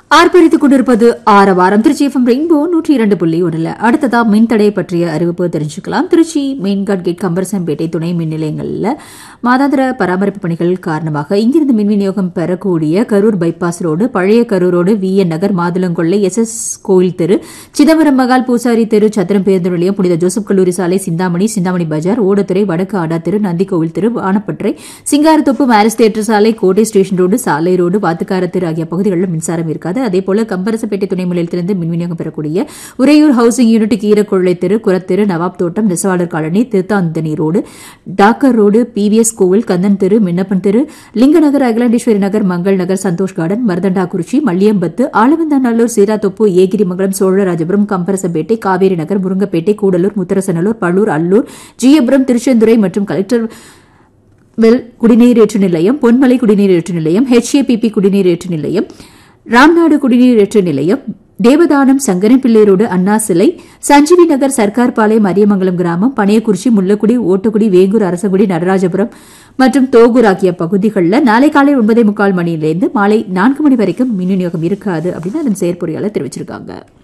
ஆர்ப்பரித்துக் கொண்டிருப்பது ஆரவாரம் Trichy FM rainbow 102.1. அடுத்ததா மின்தடை பற்றிய அறிவிப்பு தெரிஞ்சுக்கலாம். திருச்சி மெயின்காட் கேட் கம்பரசம்பேட்டை துணை மின் நிலையங்களில் மாதாந்திர பராமரிப்பு பணிகள் காரணமாக இங்கிருந்து மின் விநியோகம் பெறக்கூடிய கரூர் பைபாஸ் ரோடு, பழைய கரூர் ரோடு, விஎன் நகர், மாதுளங்கொள்ளை, எஸ்எஸ் கோயில் தெரு, சிதம்பரம் மகால், பூசாரி தெரு, சத்திரம் பேருந்து நிலையம், புனித ஜோசப் கல்லூரி சாலை, சிந்தாமணி பஜார், ஓடத்துறை, வடக்கு ஆடா தெரு, நந்தி கோவில் தெரு, வானப்பற்றை, சிங்காரத்தோப்பு, மேரிஸ் தியேட்டர் சாலை, கோட்டை ஸ்டேஷன் ரோடு, சாலை ரோடு, வாத்துக்கார தெரு ஆகிய பகுதிகளில் மின்சாரம் இருக்காது. அதேபோல கம்பரசப்பேட்டை துணை நிலையத்திலிருந்து மின் விநியோகம் பெறக்கூடிய உறையூர் ஹவுசிங் யூனிட், கீரக்கொள்ளை தெரு, குரத்தெரு, நவாப் தோட்டம், நெசவாளர் colony, திருத்தாந்தனி road, Docker road, PVS கோவில், கந்தன் தெரு, மின்னப்பன் தெரு, லிங்கநகர், அகிலாண்டேஸ்வரி நகர், மங்கள் நகர், சந்தோஷ் கார்டன், மருதண்டாக்குறிச்சி, மல்லியம்பத்து, ஆலவந்தாநல்லூர், சீராத்தோப்பு, ஏகிரிமங்கலம், சோழராஜபுரம், கம்பரசப்பேட்டை, காவேரி நகர், முருங்கப்பேட்டை, கூடலூர், முத்தரசநல்லூர், பள்ளூர், அல்லூர், ஜியபுரம், திருச்செந்துறை மற்றும் கலெக்டர் குடிநீர் ஏற்று நிலையம், பொன்மலை குடிநீர் ஏற்று நிலையம், HAPP குடிநீர் ஏற்று நிலையம், ராம்நாடு குடிநீர் ஏற்று நிலையம், தேவதானம், சங்கரன்பிள்ளை ரோடு, அண்ணா சிலை, சஞ்சீவி நகர், சர்க்கார் பாளையம், அரியமங்கலம் கிராமம், பனையக்குறிச்சி, முள்ளக்குடி, ஓட்டக்குடி, வேங்கூர், அரசகுடி, நடராஜபுரம் மற்றும் தோகூர் ஆகிய பகுதிகளில் நாளை காலை 9:45 மணியிலிருந்து மாலை 4 மணி வரைக்கும் மின் விநியோகம் இருக்காது அப்படின்னு அதன் செயற்பொறியாளர் தெரிவிச்சிருக்காங்க.